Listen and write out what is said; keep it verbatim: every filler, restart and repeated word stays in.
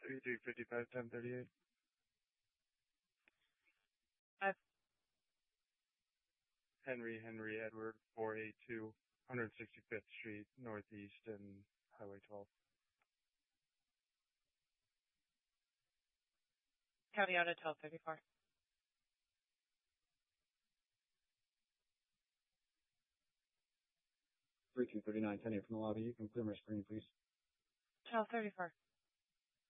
thirty-three fifty-five, ten thirty-eight. Five. Henry, Henry, Edward, four eighty-two, one sixty-fifth Street, Northeast, and Highway twelve. County Auto twelve thirty-four. three two three nine, ten eight from the lobby. You can clear my screen, please. twelve thirty-four.